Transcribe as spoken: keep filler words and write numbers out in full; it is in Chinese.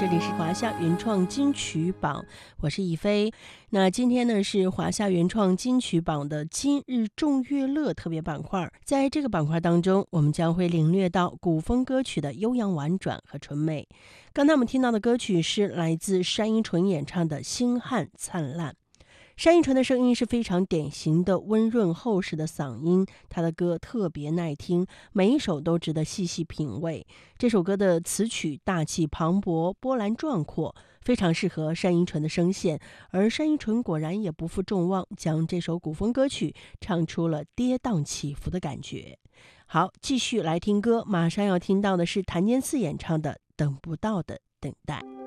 这里是华夏原创金曲榜，我是以飞。那今天呢是华夏原创金曲榜的今日众乐乐特别板块，在这个板块当中，我们将会领略到古风歌曲的悠扬婉转和纯美。刚才我们听到的歌曲是来自单依纯演唱的《星汉灿烂》。单依纯的声音是非常典型的温润厚实的嗓音，她的歌特别耐听，每一首都值得细细品味。这首歌的词曲大气磅礴，波澜壮阔，非常适合单依纯的声线，而单依纯果然也不负众望，将这首古风歌曲唱出了跌宕起伏的感觉。好，继续来听歌，马上要听到的是谭健次演唱的《等不到的等待》。